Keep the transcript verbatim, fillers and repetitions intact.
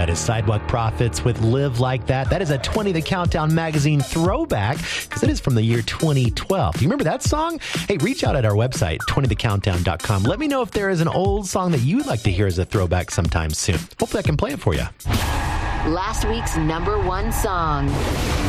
That is Sidewalk Prophets with Live Like That. That is a twenty The Countdown magazine throwback because it is from the year twenty twelve. Do you remember that song? Hey, reach out at our website, twenty the countdown dot com. Let me know if there is an old song that you'd like to hear as a throwback sometime soon. Hopefully I can play it for you. Last week's number one song.